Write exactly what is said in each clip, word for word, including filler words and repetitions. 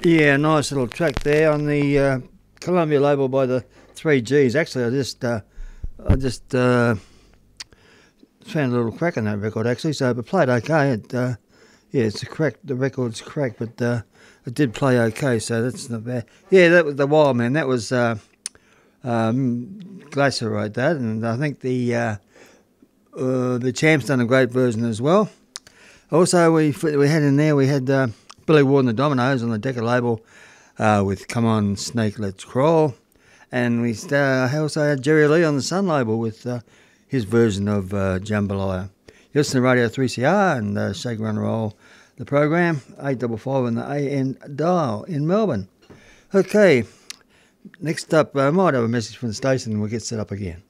Yeah, nice little track there on the uh, Columbia label by the Three Gs. Actually, I just uh, I just uh, found a little crack in that record actually, so it played okay. It, uh, yeah, it's a crack. The record's cracked, but uh, it did play okay, so that's not bad. Yeah, that was the Wild Man. That was uh, um, Glacier wrote that, and I think the uh, uh, the Champ's done a great version as well. Also, we we had in there we had uh, Billy Ward and the Dominoes on the Decca label uh, with "Come On Snake, Let's Crawl," and we uh, also had Jerry Lee on the Sun label with uh, his version of uh, Jambalaya. You listen to Radio three C R and uh, Shake, Run, Roll, the program, eight five five on the A N dial in Melbourne. Okay, next up, I uh, might have a message from the station and we'll get set up again.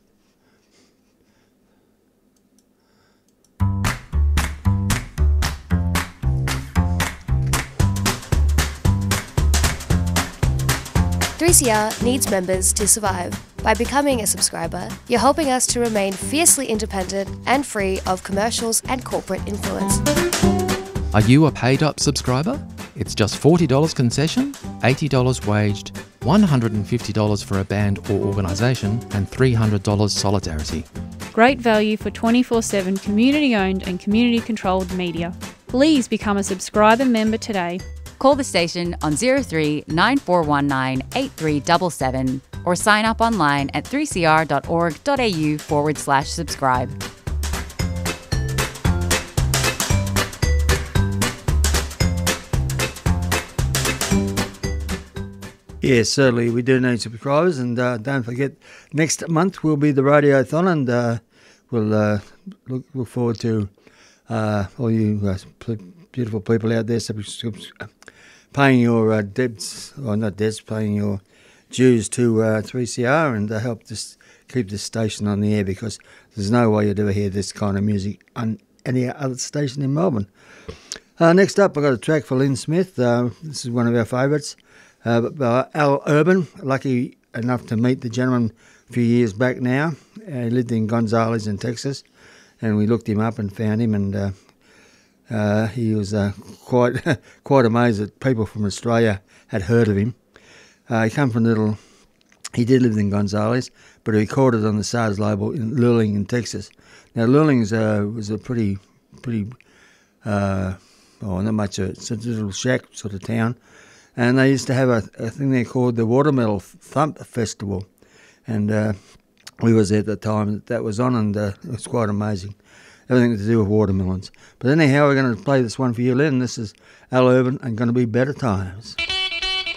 three C R needs members to survive. By becoming a subscriber, you're helping us to remain fiercely independent and free of commercials and corporate influence. Are you a paid-up subscriber? It's just forty dollars concession, eighty dollars waged, one hundred fifty dollars for a band or organisation, and three hundred dollars solidarity. Great value for twenty-four seven community-owned and community-controlled media. Please become a subscriber member today. Call the station on zero three nine four one nine eight three seven seven or sign up online at three c r dot org dot a u forward slash subscribe. Yes, certainly we do need subscribers, and uh, don't forget, next month will be the Radiothon, and uh, we'll uh, look, look forward to uh, all you uh, beautiful people out there sub- sub- paying your uh, debts, or not debts, paying your dues to uh, three C R and uh, help this keep this station on the air, because there's no way you'd ever hear this kind of music on any other station in Melbourne. Uh, next up, I've got a track for Lynn Smith. Uh, this is one of our favourites. Uh, by Al Urban, lucky enough to meet the gentleman a few years back now. Uh, he lived in Gonzales in Texas, and we looked him up and found him, and uh, uh, he was uh, quite quite amazed that people from Australia had heard of him. Uh, he come from little, he did live in Gonzales, but he recorded on the SARS label in Luling in Texas. Now Luling uh, was a pretty, pretty, uh, oh not much, a, it's a little shack sort of town. And they used to have a, a thing there called the Watermelon Thump Festival. And uh, we was there at the time that that was on, and uh, it was quite amazing. Everything to do with watermelons. But anyhow, we're going to play this one for you, Lynn. This is Al Urban and Going to Be Better Times.